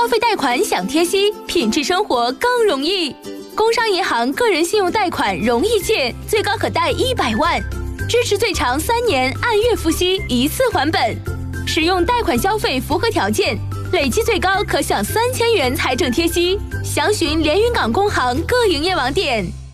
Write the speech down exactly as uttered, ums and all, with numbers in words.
费贷款享贴息，品质生活更容易。工商银行个人信用贷款容易借，最高可贷一百万，支持最长三年，按月付息，一次还本。使用贷款消费符合条件，累计最高可享三千元财政贴息。详询连云港工行各营业网点。